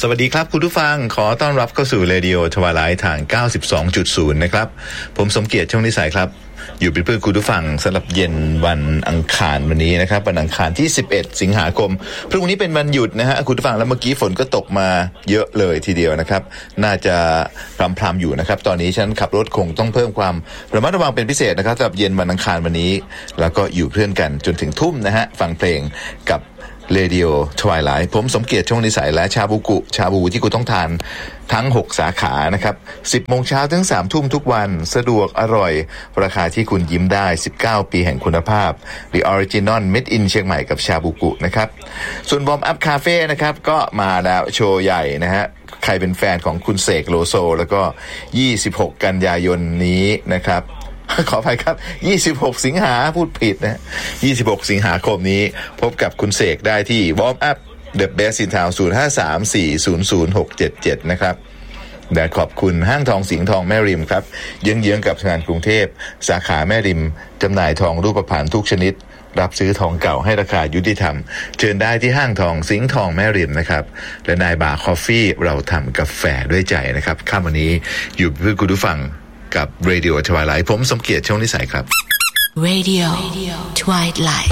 สวัสดีครับคุณผู้ฟังขอต้อนรับเข้าสู่ Radio Twilight ทาง 92.0 นะครับผมสมเกียรติช่วงนิสัยครับอยู่เป็นเพื่อนคุณผู้ฟังสำหรับเย็นวันอังคารวันนี้นะครับวันอังคารที่11สิงหาคมพรุ่งนี้เป็นวันหยุดนะฮะคุณผู้ฟังแล้วเมื่อกี้ฝนก็ตกมาเยอะเลยทีเดียวนะครับน่าจะพรำๆอยู่นะครับตอนนี้ฉันขับรถคงต้องเพิ่มความระมัดระวังเป็นพิเศษนะครับสำหรับเย็นวันอังคารวันนี้แล้วก็อยู่เพื่อนกันจนถึงทุ่มนะฮะฟังเพลงกับRadio Twilight ผมสมเกียรติช่วงนิสัยและชาบูที่คุณต้องทานทั้ง6สาขานะครับ 10 โมงเช้าถึง 3 ทุ่มทุกวันสะดวกอร่อยราคาที่คุณยิ้มได้19 ปีแห่งคุณภาพ The Original Made in เชียงใหม่กับชาบูกุนะครับส่วน Warm Up Cafe นะครับก็มาแล้วโชว์ใหญ่นะฮะใครเป็นแฟนของคุณเสกโลโซแล้วก็26กันยายนนี้นะครับขออภัยครับ26สิงหาพูดผิดนะ26สิงหาคมนี้พบกับคุณเสกได้ที่ Warm Up The Best in Town 0534000677นะครับและขอบคุณห้างทองสิงห์ทองแม่ริมครับเยื้องๆกับธนาคารกรุงเทพสาขาแม่ริมจำหน่ายทองรูปพรรณทุกชนิดรับซื้อทองเก่าให้ราคายุติธรรมเชิญได้ที่ห้างทองสิงห์ทองแม่ริมนะครับและนายบาร์คอฟฟี่เราทำกาแฟด้วยใจนะครับค่ำวันนี้อยู่เพื่อคุณผู้ฟังกับ Radio Twilight ผมสมเกียรติช่วงนิสัยครับ Radio Twilight